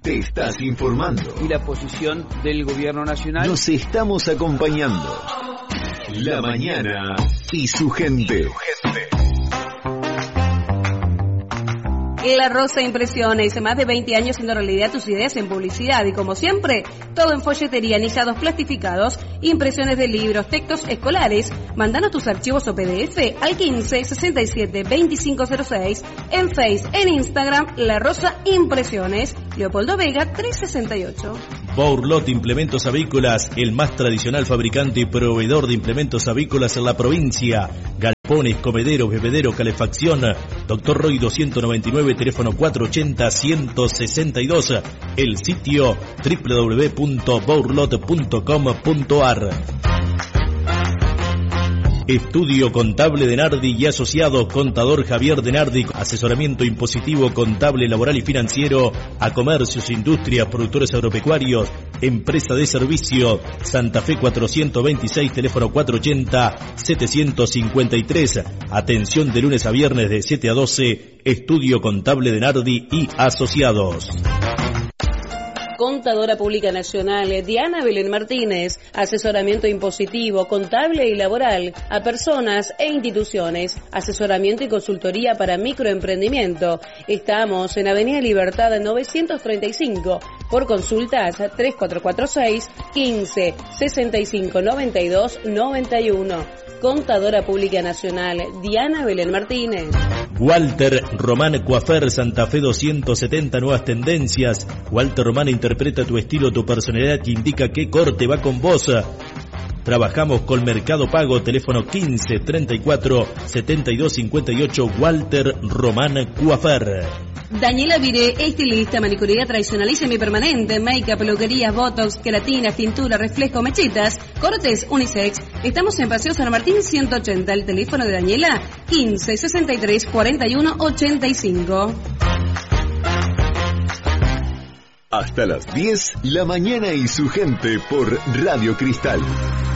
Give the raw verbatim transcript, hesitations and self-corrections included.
Te estás informando. Y la posición del gobierno nacional. Nos estamos acompañando. La mañana y su gente. La Rosa Impresiones, más de veinte años haciendo realidad tus ideas en publicidad y como siempre, todo en folletería, anillados plastificados, impresiones de libros, textos escolares. Mándanos tus archivos o P D F al quince sesenta y siete veinticinco cero seis, en Face, en Instagram, La Rosa Impresiones, Leopoldo Vega trescientos sesenta y ocho. Bourlot Implementos Avícolas, el más tradicional fabricante y proveedor de implementos avícolas en la provincia. Galpones, comederos, bebederos, calefacción. Doctor Roy doscientos noventa y nueve, teléfono cuatrocientos ochenta, ciento sesenta y dos. El sitio doble u doble u doble u punto bourlot punto com punto a r. Estudio Contable de Nardi y Asociado, Contador Javier de Nardi, asesoramiento impositivo, contable, laboral y financiero a comercios, industrias, productores agropecuarios, empresa de servicio, Santa Fe cuatrocientos veintiséis, teléfono cuatrocientos ochenta, setecientos cincuenta y tres, atención de lunes a viernes de siete a doce, Estudio Contable de Nardi y Asociados. Contadora Pública Nacional, Diana Belén Martínez, asesoramiento impositivo, contable y laboral a personas e instituciones, asesoramiento y consultoría para microemprendimiento. Estamos en Avenida Libertad novecientos treinta y cinco, por consultas tres cuatro cuatro seis, quince, sesenta y cinco, noventa y dos, noventa y uno. Contadora Pública Nacional, Diana Belén Martínez. Walter Román Coafer, Santa Fe doscientos setenta, nuevas tendencias. Walter Román interpreta tu estilo, tu personalidad que indica qué corte va con vos. Trabajamos con Mercado Pago, teléfono quince, treinta y cuatro, setenta y dos, cincuenta y ocho, Walter Román Coafer. Daniela Viré, estilista, manicuría tradicional y semipermanente, make-up, peluquerías, botox, queratina, tintura, reflejo, mechetas, cortes, unisex. Estamos en Paseo San Martín ciento ochenta. El teléfono de Daniela, quince, sesenta y tres, cuarenta y uno, ochenta y cinco. Hasta las diez, la mañana y su gente por Radio Cristal.